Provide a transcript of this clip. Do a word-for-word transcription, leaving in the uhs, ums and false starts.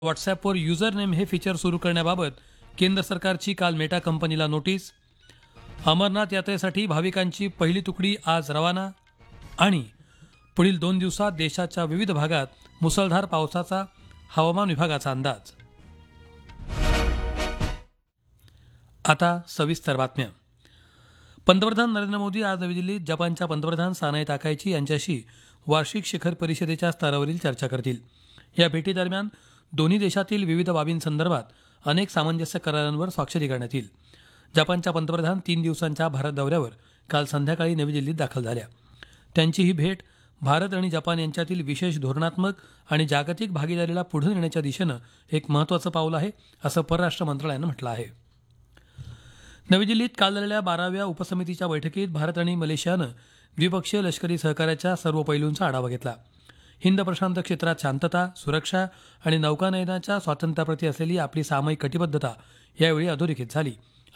व्हॉट्सॲपवर user name हे feature सुरू करण्याबाबत केंद्र सरकारची काल मेटा कंपनीला नोटीस. अमरनाथ यात्रेसाठी भाविकांची पहिली तुकडी आज रवाना. आणि पुढील दोन दिवसात देशाच्या विविध भागात मुसळधार पावसाचा हवामान विभागाचा अंदाज. आता सविस्तर बातम्या. पंतप्रधान नरेंद्र मोदी आज नवी दिल्लीत जपानच्या पंतप्रधान सानाई ताकायची यांच्याशी वार्षिक शिखर परिषदेच्या स्तरावरील चर्चा करतील. या भेटीदरम्यान दोन्ही देशातील विविध बाबींसंदर्भात अनेक सामंजस्य करारांवर स्वाक्षरी करण्यात येईल. जपानच्या पंतप्रधान तीन दिवसांच्या भारत दौऱ्यावर काल संध्याकाळी नवी दिल्लीत दाखल झाल्या. त्यांची ही भेट भारत आणि जपान यांच्यातील विशेष धोरणात्मक आणि जागतिक भागीदारीला पुढे नेण्याच्या दिशेनं एक महत्त्वाचं पाऊल आहे, असं परराष्ट्र मंत्रालयानं म्हटलं आहे. नवी दिल्लीत काल झालेल्या बाराव्या उपसमितीच्या बैठकीत भारत आणि मलेशियानं द्विपक्षीय लष्करी सहकार्याच्या सर्व पैलूंचा आढावा घेतला. हिंद प्रशांत क्षेत्रात शांतता, सुरक्षा आणि नौकानयनाच्या स्वातंत्र्याप्रती असलेली आपली सामायिक कटिबद्धता यावेळी अधोरेखित झाली.